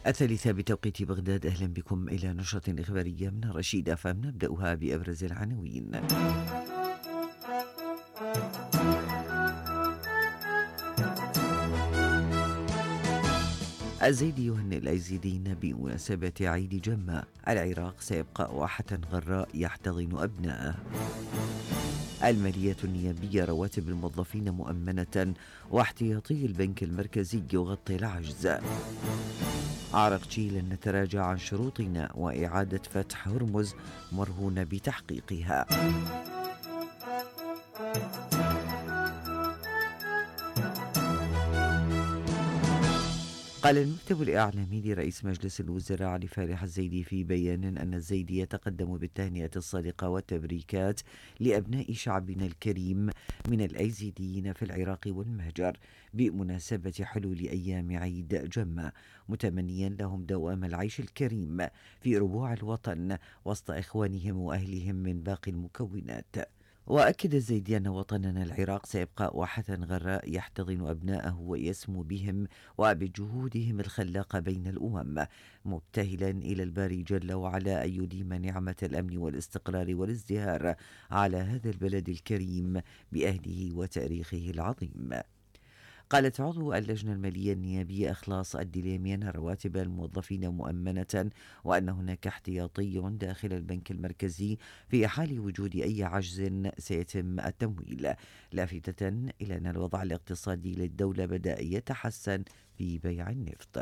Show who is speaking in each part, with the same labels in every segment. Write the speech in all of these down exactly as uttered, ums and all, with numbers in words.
Speaker 1: الثالثة بتوقيت بغداد. أهلا بكم إلى نشرة إخبارية من رشيد أفهم، نبدأها بأبرز العناوين. الزيدي يهنئ الأيزيديين بمناسبة عيد جمة. العراق سيبقى واحة غراء يحتضن أبناءه. المالية النيابية رواتب الموظفين مؤمنة، واحتياطي البنك المركزي يغطي العجز. عرق تشيل نتراجع عن شروطنا، وإعادة فتح هرمز مرهونة بتحقيقها. قال المكتب الإعلامي لرئيس مجلس الوزراء علي فالح الزيدي في بيان أن الزيدي يتقدم بالتهنئة الصادقة والتبريكات لأبناء شعبنا الكريم من الأيزيديين في العراق والمهجر بمناسبة حلول أيام عيد جمة، متمنيا لهم دوام العيش الكريم في ربوع الوطن وسط إخوانهم وأهلهم من باقي المكونات. وأكد الزيدي أن وطننا العراق سيبقى واحة غراء يحتضن أبناءه ويسمو بهم وبجهودهم الخلاقة بين الأمم، مبتهلا إلى الباري جل وعلا أن يديم نعمة الأمن والاستقرار والازدهار على هذا البلد الكريم بأهله وتاريخه العظيم. قالت عضو اللجنة المالية النيابية إخلاص الدليمي أن رواتب الموظفين مؤمنة، وأن هناك احتياطي داخل البنك المركزي في حال وجود أي عجز سيتم التمويل، لافتة إلى أن الوضع الاقتصادي للدولة بدأ يتحسن في بيع النفط.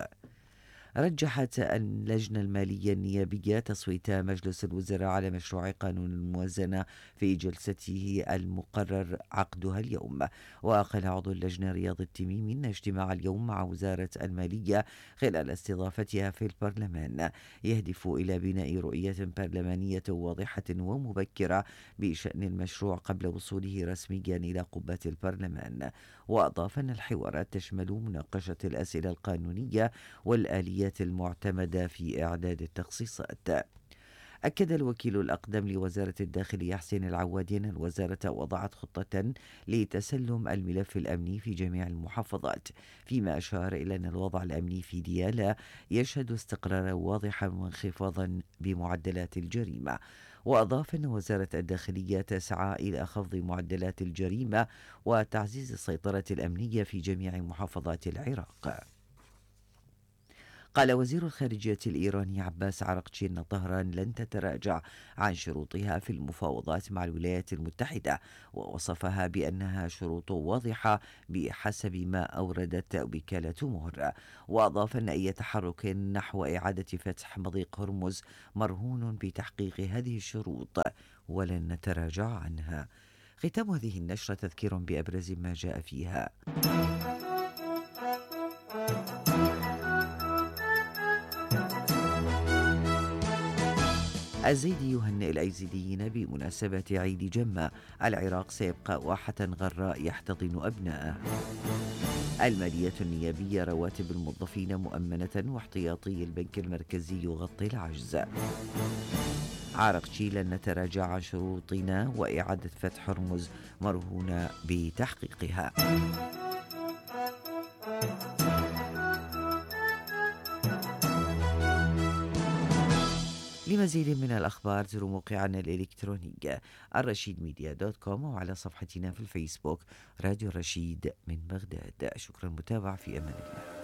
Speaker 1: رجحت اللجنة المالية النيابية تصويت مجلس الوزراء على مشروع قانون الموازنة في جلسته المقرر عقدها اليوم. وقال عضو اللجنة رياض التميمي أن اجتماع اليوم مع وزارة المالية خلال استضافتها في البرلمان يهدف إلى بناء رؤية برلمانية واضحة ومبكرة بشأن المشروع قبل وصوله رسميا إلى قبة البرلمان. وأضاف أن الحوارات تشمل مناقشة الأسئلة القانونية والآلية المعتمدة في إعداد التخصيصات. أكد الوكيل الأقدم لوزارة الداخلية حسين العوادي أن الوزارة وضعت خطة لتسلم الملف الأمني في جميع المحافظات، فيما أشار إلى أن الوضع الأمني في ديالى يشهد استقرارا واضحا وانخفاضا بمعدلات الجريمة. وأضاف أن وزارة الداخلية تسعى إلى خفض معدلات الجريمة وتعزيز السيطرة الأمنية في جميع محافظات العراق. قال وزير الخارجية الإيراني عباس عراقچي أن طهران لن تتراجع عن شروطها في المفاوضات مع الولايات المتحدة، ووصفها بأنها شروط واضحة بحسب ما أوردت وكالة مهر. وأضاف أن أي تحرك نحو إعادة فتح مضيق هرمز مرهون بتحقيق هذه الشروط ولن نتراجع عنها. ختام هذه النشرة تذكير بأبرز ما جاء فيها. الزيدي يهنئ الأيزيديين بمناسبة عيد جمة. العراق سيبقى واحة غراء يحتضن أبناءه. المالية النيابية رواتب الموظفين مؤمنة، واحتياطي البنك المركزي يغطي العجز. عراقچي لن نتراجع عن شروطنا، وإعادة فتح هرمز مرهونة بتحقيقها. لمزيد من الأخبار زوروا موقعنا الإلكتروني الرشيد ميديا دوت كوم، وعلى صفحتنا في الفيسبوك راديو الرشيد من بغداد. شكرا متابعة، في أمان الله.